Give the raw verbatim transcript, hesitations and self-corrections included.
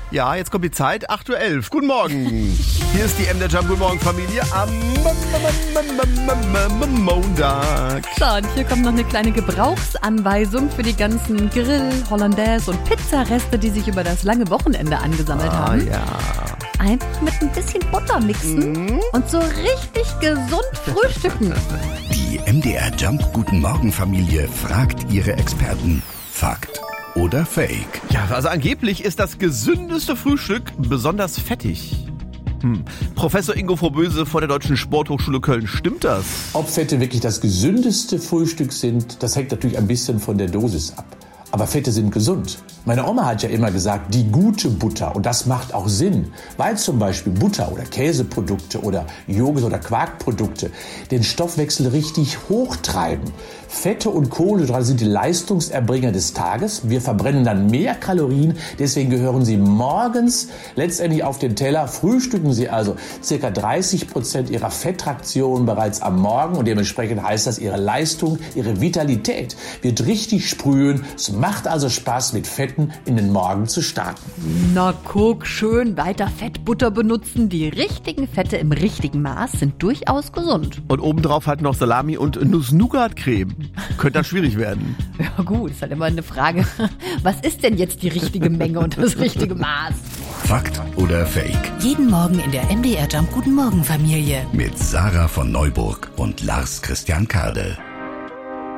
Ja, jetzt kommt die Zeit, acht Uhr elf. Guten Morgen. Hier ist die M D Jump Guten Morgen Familie am Montag. So, und hier kommt noch eine kleine Gebrauchsanweisung für die ganzen Grill-, Hollandaise- und Pizzareste, die sich über das lange Wochenende angesammelt Ah, haben. ja. Einfach mit ein bisschen Butter mixen Mhm. und so richtig gesund frühstücken. Die M D R Jump Guten Morgen Familie fragt ihre Experten. Fakt oder Fake? Ja, also angeblich ist das gesündeste Frühstück besonders fettig. Hm. Professor Ingo Vorböse von der Deutschen Sporthochschule Köln, stimmt das? Ob Fette wirklich das gesündeste Frühstück sind, das hängt natürlich ein bisschen von der Dosis ab. Aber Fette sind gesund. Meine Oma hat ja immer gesagt, die gute Butter. Und das macht auch Sinn, weil zum Beispiel Butter- oder Käseprodukte oder Joghurt- oder Quarkprodukte den Stoffwechsel richtig hochtreiben. Fette und Kohlenhydrate sind die Leistungserbringer des Tages. Wir verbrennen dann mehr Kalorien. Deswegen gehören sie morgens letztendlich auf den Teller. Frühstücken Sie also ca. dreißig Prozent Ihrer Fettraktion bereits am Morgen. Und dementsprechend heißt das, Ihre Leistung, Ihre Vitalität wird richtig sprühen. Es macht also Spaß, mit Fetten in den Morgen zu starten. Na guck, schön weiter Fettbutter benutzen. Die richtigen Fette im richtigen Maß sind durchaus gesund. Und obendrauf halt noch Salami und Nuss-Nougat-Creme. Könnte dann schwierig werden. Ja gut, ist halt immer eine Frage, was ist denn jetzt die richtige Menge und das richtige Maß? Fakt oder Fake? Jeden Morgen in der M D R Jump Guten Morgen Familie. Mit Sarah von Neuburg und Lars Christian Kade.